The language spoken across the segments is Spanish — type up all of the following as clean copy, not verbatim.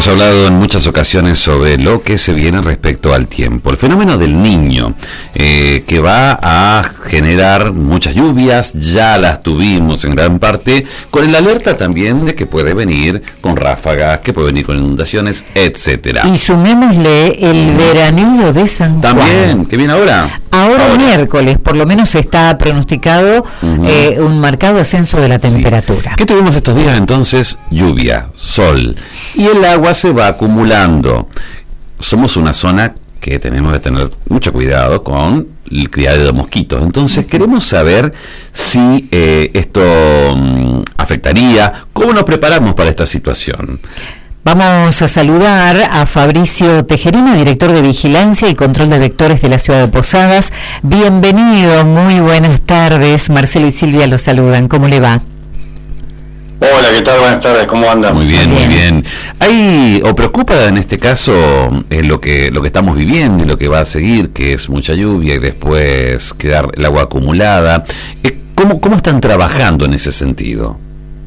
Hemos hablado en muchas ocasiones sobre lo que se viene respecto al tiempo, el fenómeno del Niño, que va a generar muchas lluvias, ya las tuvimos en gran parte, con la alerta también de que puede venir con ráfagas, que puede venir con inundaciones, etcétera. Y sumémosle el veranillo de San Juan. También, que viene ahora. Ahora miércoles, por lo menos está pronosticado un marcado ascenso de la temperatura. Sí. ¿Qué tuvimos estos días entonces? Lluvia, sol, y el agua se va acumulando. Somos una zona que tenemos que tener mucho cuidado con el criadero de mosquitos. Entonces queremos saber si esto afectaría, cómo nos preparamos para esta situación. Vamos a saludar a Fabricio Tejerina, director de Vigilancia y Control de Vectores de la ciudad de Posadas. Bienvenido, muy buenas tardes. Marcelo y Silvia lo saludan. ¿Cómo le va? Hola, ¿qué tal? Buenas tardes, ¿cómo andan? Muy bien, muy bien. ¿Hay o preocupa en este caso lo que estamos viviendo y lo que va a seguir, que es mucha lluvia y después quedar el agua acumulada? ¿Cómo están trabajando en ese sentido?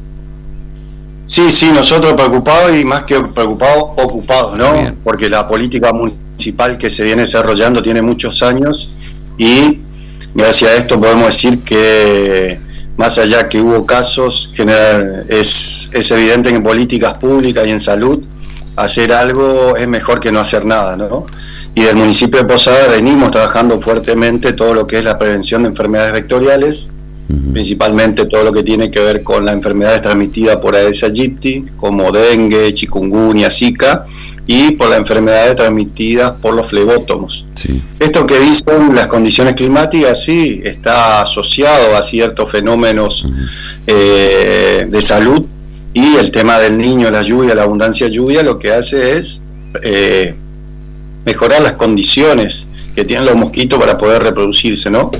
Sí, nosotros preocupados y más que preocupados, ocupados, ¿no? Bien. Porque la política municipal que se viene desarrollando tiene muchos años y gracias a esto podemos decir que más allá que hubo casos, es evidente que en políticas públicas y en salud hacer algo es mejor que no hacer nada, ¿no? Y del municipio de Posadas venimos trabajando fuertemente todo lo que es la prevención de enfermedades vectoriales, principalmente todo lo que tiene que ver con las enfermedades transmitidas por Aedes aegypti, como dengue, chikungunya, zika, y por las enfermedades transmitidas por los flebótomos. Sí. Esto que dicen las condiciones climáticas, sí, está asociado a ciertos fenómenos de salud, y el tema del niño, la lluvia, la abundancia de lluvia, lo que hace es mejorar las condiciones que tienen los mosquitos para poder reproducirse, ¿no?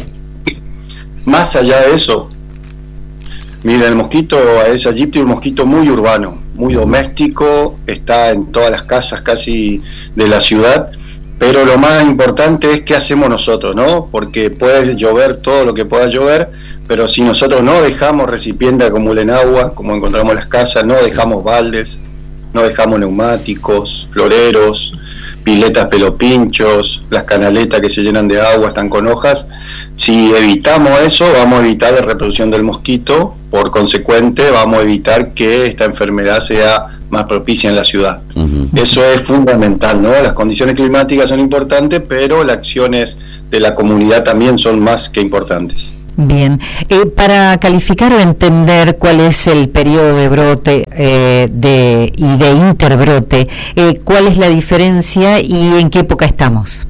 Más allá de eso, mira, el mosquito Aedes aegypti es un mosquito muy urbano, muy doméstico, está en todas las casas casi de la ciudad, pero lo más importante es qué hacemos nosotros, ¿no? Porque puede llover todo lo que pueda llover, pero si nosotros no dejamos recipientes que acumulen agua, como encontramos en las casas, no dejamos baldes, no dejamos neumáticos, floreros, piletas pelopinchos, las canaletas que se llenan de agua, están con hojas. Si evitamos eso, vamos a evitar la reproducción del mosquito, por consecuente vamos a evitar que esta enfermedad sea más propicia en la ciudad. Eso es fundamental, ¿no? Las condiciones climáticas son importantes, pero las acciones de la comunidad también son más que importantes. Bien, para calificar o entender cuál es el periodo de brote y de interbrote, ¿cuál es la diferencia y en qué época estamos?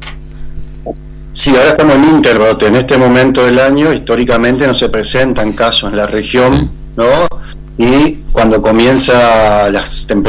Sí, ahora estamos en interbrote. En este momento del año, históricamente no se presentan casos en la región, ¿no? Y cuando comienza las temperaturas